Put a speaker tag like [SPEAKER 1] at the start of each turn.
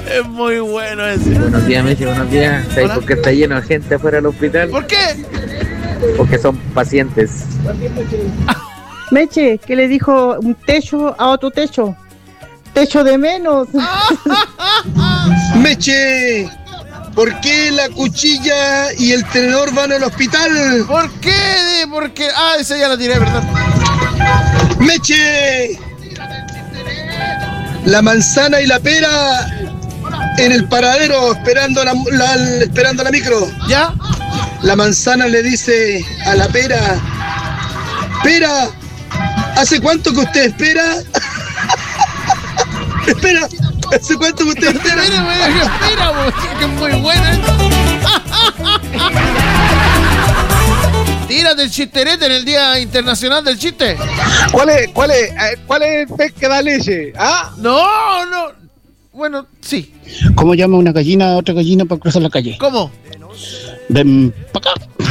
[SPEAKER 1] Es muy bueno ese.
[SPEAKER 2] Buenos días, Meche, buenos días. ¿Sabes
[SPEAKER 1] Hola.
[SPEAKER 2] por qué está lleno de gente afuera del hospital?
[SPEAKER 1] ¿Por qué?
[SPEAKER 2] Porque son pacientes.
[SPEAKER 3] Meche, ¿qué le dijo un techo a otro techo? Techo de menos.
[SPEAKER 4] Meche, ¿por qué la cuchilla y el tenedor van al hospital?
[SPEAKER 1] ¿Por qué? Porque. Ah, esa ya la tiré, ¿verdad?
[SPEAKER 4] Meche, la manzana y la pera en el paradero esperando esperando la micro.
[SPEAKER 1] ¿Ya?
[SPEAKER 4] La manzana le dice a la pera: Pera, ¿hace cuánto que usted espera? Espera, ¿hace cuánto que usted espera?
[SPEAKER 1] Espera, que es muy buena. Tírate el chisterete en el Día Internacional del Chiste.
[SPEAKER 5] ¿Cuál es el pez que da leche? ¿Ah?
[SPEAKER 1] No. Bueno, sí.
[SPEAKER 5] ¿Cómo llama una gallina a otra gallina para cruzar la calle?
[SPEAKER 1] ¿Cómo?
[SPEAKER 5] Ven pa' acá.